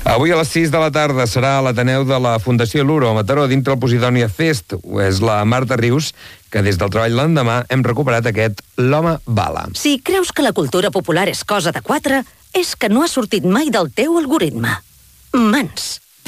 Avui a les 6 de la tarda serà a l'Ateneu de la Fundació Luro a Mataró, dintre el Posidònia Fest. És la Marta Rius, que des del treball l'endemà hem recuperat aquest L'home bala. Si creus que la cultura popular és cosa de quatre, és que no ha sortit mai del teu algoritme. Mans.